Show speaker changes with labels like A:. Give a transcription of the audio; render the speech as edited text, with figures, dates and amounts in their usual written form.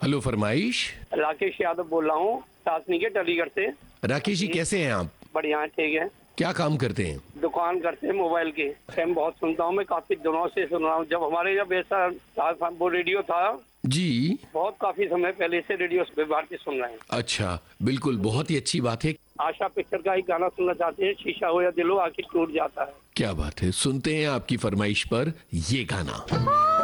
A: Hello, फरमाइश।
B: राकेश यादव बोल रहा हूँ, शासनी के अलीगढ़ से।
A: राकेश जी, कैसे हैं आप?
B: बढ़िया है, ठीक है।
A: क्या काम करते हैं?
B: दुकान करते हैं मोबाइल की। मैं बहुत सुनता हूँ, मैं काफी दिनों से सुन रहा हूँ। जब ऐसा वो रेडियो था
A: जी।
B: बहुत काफी समय पहले से रेडियो भारती सुन रहे हैं।
A: अच्छा, बिल्कुल, बहुत ही अच्छी बात है।
B: आशा पिक्चर का ही गाना सुनना चाहते हैं, शीशा हो या दिलो आखिर टूट जाता है।
A: क्या बात है, सुनते हैं आपकी फरमाइश पर ये गाना।